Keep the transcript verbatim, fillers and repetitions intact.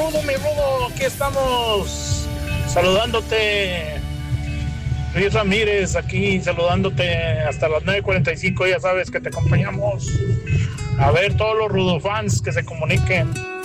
Rudo, mi Rudo, aquí estamos saludándote. Luis Ramírez, aquí saludándote hasta las nueve cuarenta y cinco, ya sabes que te acompañamos. A ver, todos los Rudo fans que se comuniquen.